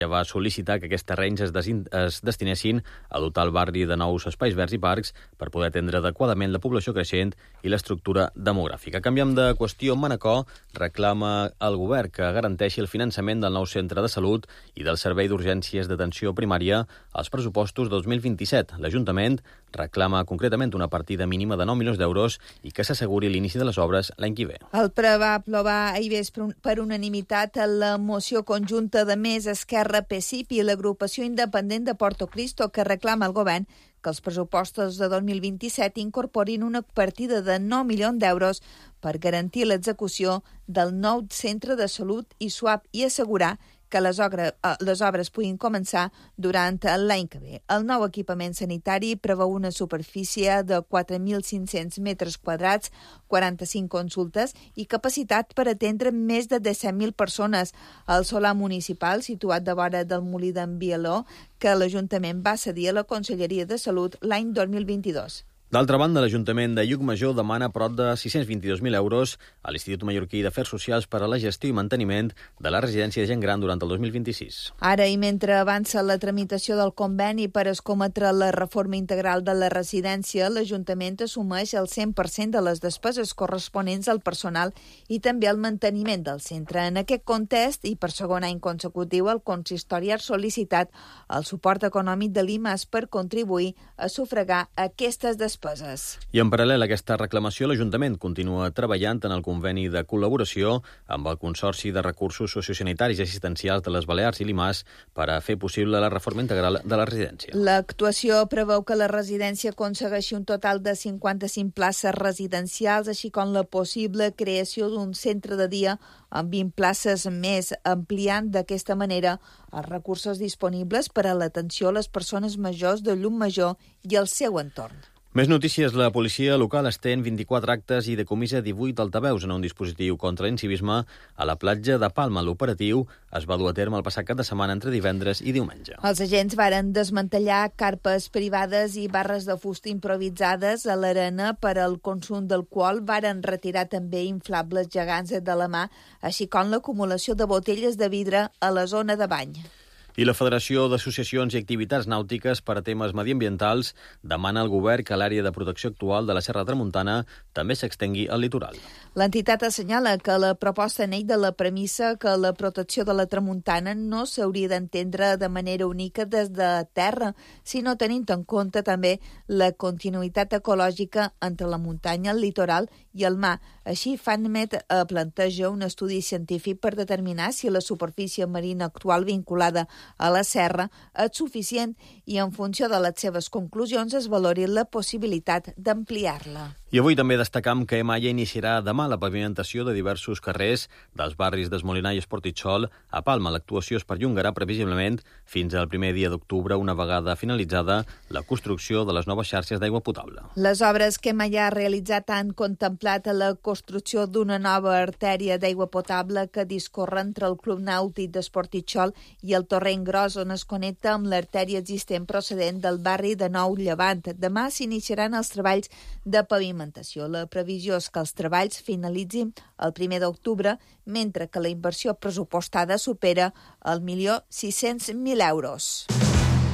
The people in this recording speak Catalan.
va sol·licitar que aquests terrenys es destinessin a dotar el barri de nous espais verds i parcs per poder atendre adequadament la població creixent i l'estructura demogràfica. Canviem de qüestió. Manacor reclama al govern que garanteixi el finançament del nou centre de salut i del servei d'urgències d'atenció primària als pressupostos 2027. L'Ajuntament reclama concretament una partida mínima de 9 milions d'euros i que s'asseguri l'inici de les obres l'any que ve. El PRE va aprovar ahir vespre per unanimitat la moció conjunta de Més, Esquerra, PSIP i l'agrupació independent de Porto Cristo, que reclama al govern que els pressupostos de 2027 incorporin una partida de 9 milions d'euros per garantir l'execució del nou centre de salut i SUAP i assegurar que les obres puguin començar durant l'any que ve. El nou equipament sanitari preveu una superfície de 4.500 metres quadrats, 45 consultes i capacitat per atendre més de 17.000 persones. El solar municipal, situat de vora del molí d'en Bieló, que l'Ajuntament va cedir a la Conselleria de Salut l'any 2022. D'altra banda, l'Ajuntament de Llucmajor demana prop de 622.000 euros a l'Institut Mallorquí d'Afers Socials per a la gestió i manteniment de la residència de gent gran durant el 2026. Ara, i mentre avança la tramitació del conveni per escometre la reforma integral de la residència, l'Ajuntament assumeix el 100% de les despeses corresponents al personal i també al manteniment del centre. En aquest context, i per segon any consecutiu, el consistori ha sol·licitat el suport econòmic de l'IMAS per contribuir a sufragar aquestes despeses. I en paral·lel a aquesta reclamació, l'Ajuntament continua treballant en el conveni de col·laboració amb el Consorci de Recursos Sociosanitaris i Assistencials de les Balears i l'IMAS per a fer possible la reforma integral de la residència. L'actuació preveu que la residència aconsegueixi un total de 55 places residencials, així com la possible creació d'un centre de dia amb 20 places més, ampliant d'aquesta manera els recursos disponibles per a l'atenció a les persones majors de Llucmajor i el seu entorn. Més notícies. La policia local estén 24 actes i decomissa 18 altaveus en un dispositiu contra l'incivisme a la platja de Palma. L'operatiu es va dur a terme el passat cap de setmana entre divendres i diumenge. Els agents varen desmantellar carpes privades i barres de fusta improvisades a l'arena per al consum d'alcohol. Varen retirar també inflables gegants de la mà, així com l'acumulació de botelles de vidre a la zona de bany. I la Federació d'Associacions i Activitats Nàutiques per a temes mediambientals demana al govern que l'àrea de protecció actual de la Serra Tramuntana també s'extengui al litoral. L'entitat assenyala que la proposta neix de la premissa que la protecció de la Tramuntana no s'hauria d'entendre de manera única des de terra, sinó tenint en compte també la continuïtat ecològica entre la muntanya, el litoral i el mar. Així, FANMET planteja un estudi científic per determinar si la superfície marina actual vinculada a la serra és suficient i en funció de les seves conclusions es valori la possibilitat d'ampliar-la. I avui també destacam que Malla iniciarà demà la pavimentació de diversos carrers dels barris d'Esmolinà i Esportitxol a Palma. L'actuació es perllongarà previsiblement fins al primer dia d'octubre, una vegada finalitzada la construcció de les noves xarxes d'aigua potable. Les obres que Malla ha realitzat han contemplat la construcció d'una nova artèria d'aigua potable que discorre entre el Club Nàutic d'Esportitxol i el Torrent Gros, on es connecta amb l'artèria existent procedent del barri de Nou Llevant. Demà s'iniciaran els treballs de pavimentació. La previsió és que els treballs finalitzin el 1 d'octubre, mentre que la inversió pressupostada supera el 1.600.000 euros.